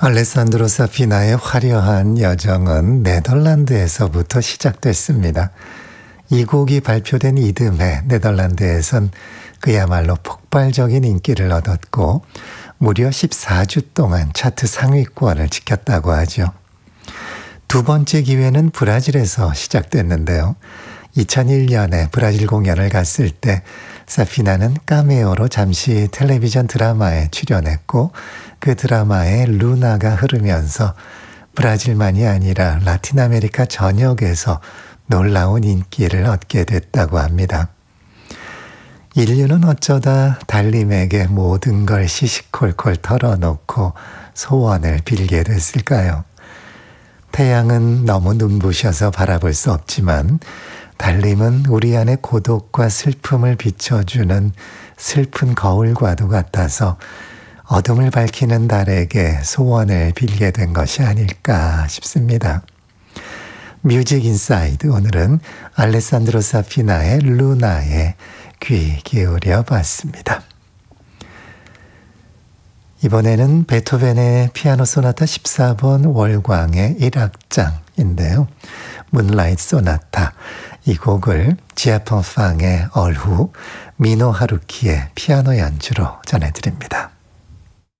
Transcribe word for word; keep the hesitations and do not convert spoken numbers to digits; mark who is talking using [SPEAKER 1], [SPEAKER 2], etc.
[SPEAKER 1] 알레산드로 사피나의 화려한 여정은 네덜란드에서부터 시작됐습니다. 이 곡이 발표된 이듬해 네덜란드에선 그야말로 폭발적인 인기를 얻었고 무려 십사 주 동안 차트 상위권을 지켰다고 하죠. 두 번째 기회는 브라질에서 시작됐는데요. 이천일 년에 브라질 공연을 갔을 때 사피나는 카메오로 잠시 텔레비전 드라마에 출연했고 그 드라마에 루나가 흐르면서 브라질만이 아니라 라틴 아메리카 전역에서 놀라운 인기를 얻게 됐다고 합니다. 인류는 어쩌다 달님에게 모든 걸 시시콜콜 털어놓고 소원을 빌게 됐을까요? 태양은 너무 눈부셔서 바라볼 수 없지만 달님은 우리 안의 고독과 슬픔을 비춰주는 슬픈 거울과도 같아서 어둠을 밝히는 달에게 소원을 빌게 된 것이 아닐까 싶습니다. 뮤직 인사이드, 오늘은 알레산드로 사피나의 루나에 귀 기울여 봤습니다. 이번에는 베토벤의 피아노 소나타 십사 번 월광의 일 악장인데요. 문라이트 소나타, 이 곡을 지아펑팡의 얼후, 미노 하루키의 피아노 연주로 전해드립니다.